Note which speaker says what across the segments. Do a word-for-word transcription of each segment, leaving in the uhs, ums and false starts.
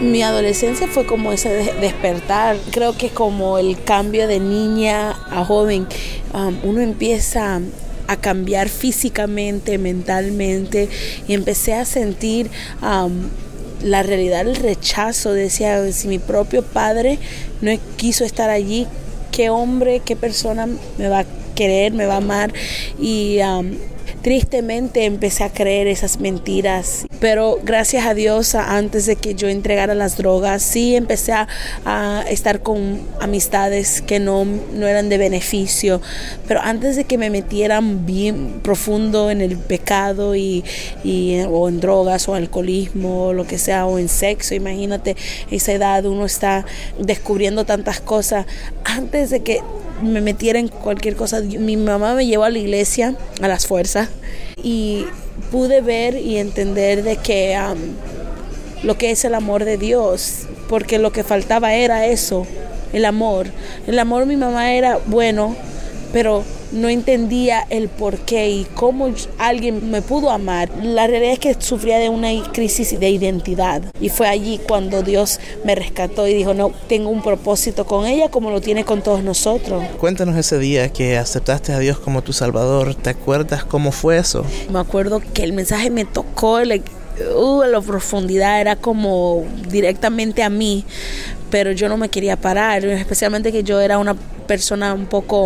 Speaker 1: Mi adolescencia fue como ese de- despertar, creo que es como el cambio de niña a joven. Um, uno empieza a cambiar físicamente, mentalmente, y empecé a sentir um, la realidad, el rechazo. Decía, si mi propio padre no quiso estar allí, ¿qué hombre, qué persona me va a querer, me va a amar? Y um, tristemente empecé a creer esas mentiras, pero gracias a Dios, antes de que yo entregara las drogas, sí empecé a, a estar con amistades que no, no eran de beneficio, pero antes de que me metieran bien profundo en el pecado y, y o en drogas o alcoholismo o lo que sea, o en sexo, imagínate, esa edad uno está descubriendo tantas cosas. Antes de que me metiera en cualquier cosa, mi mamá me llevó a la iglesia a las fuerzas y pude ver y entender de que um, lo que es el amor de Dios, porque lo que faltaba era eso, el amor. El amor, mi mamá era bueno, pero no entendía el por qué y cómo alguien me pudo amar. La realidad es que sufría de una crisis de identidad, y fue allí cuando Dios me rescató y dijo, no, tengo un propósito con ella como lo tiene con todos nosotros.
Speaker 2: Cuéntanos ese día que aceptaste a Dios como tu Salvador. ¿Te acuerdas cómo fue eso?
Speaker 1: Me acuerdo que el mensaje me tocó, like, uh, a la profundidad, era como directamente a mí, pero yo no me quería parar, especialmente que yo era una persona un poco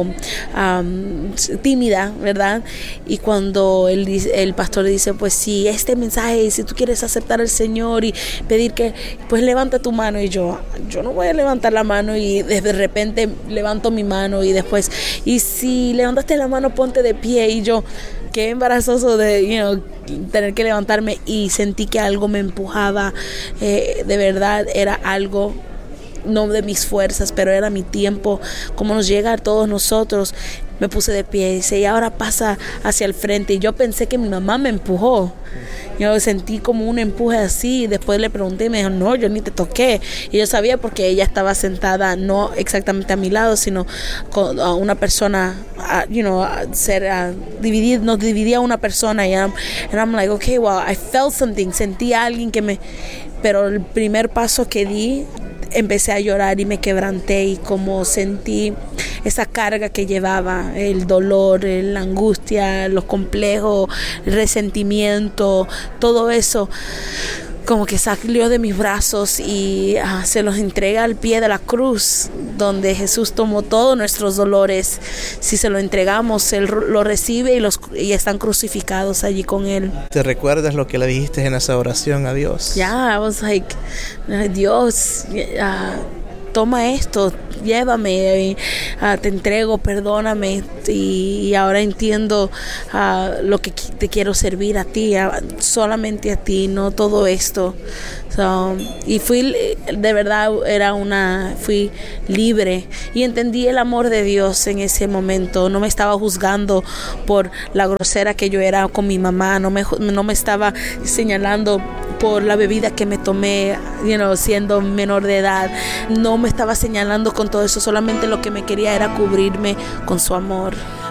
Speaker 1: um, tímida, ¿verdad? Y cuando el, el pastor dice, pues si este mensaje, si tú quieres aceptar al Señor y pedir que, pues levanta tu mano, y yo, yo no voy a levantar la mano, y de repente levanto mi mano, y después, y si levantaste la mano, ponte de pie, y yo, qué embarazoso de, you know, tener que levantarme, y sentí que algo me empujaba, eh, de verdad era algo no de mis fuerzas, pero era mi tiempo, como nos llega a todos nosotros. Me puse de pie y dice, y ahora pasa hacia el frente, y yo pensé que mi mamá me empujó. Yo sentí como un empuje así, y después le pregunté y me dijo, no, yo ni te toqué. Y yo sabía porque ella estaba sentada no exactamente a mi lado, sino con uh, una persona, uh, you know, uh, ser, uh, dividir, nos dividía una persona, y I'm, and I'm like, okay, well, I felt something, sentí a alguien que me, pero el primer paso que di, empecé a llorar y me quebranté, y como sentí esa carga que llevaba, el dolor, la angustia, los complejos, el resentimiento, todo eso como que salió de mis brazos y uh, se los entrega al pie de la cruz, donde Jesús tomó todos nuestros dolores. Si se lo entregamos, Él lo recibe, y, los, y están crucificados allí con Él.
Speaker 2: ¿Te recuerdas lo que le dijiste en esa oración a Dios?
Speaker 1: Yeah, I was like, Dios, uh, toma esto, llévame, uh, te entrego, perdóname, y, y ahora entiendo uh, lo que te quiero servir a ti, uh, solamente a ti, no todo esto. So, y fui, de verdad, era una, fui libre, y entendí el amor de Dios en ese momento. No me estaba juzgando por la grosera que yo era con mi mamá, no me, no me estaba señalando por la bebida que me tomé, you know, siendo menor de edad. No me estaba señalando con todo eso, solamente lo que me quería era cubrirme con su amor.